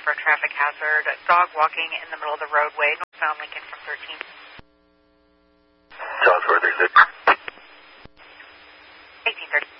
for a traffic hazard. Dog walking in the middle of the roadway, northbound Lincoln from 13. South 436. 1830.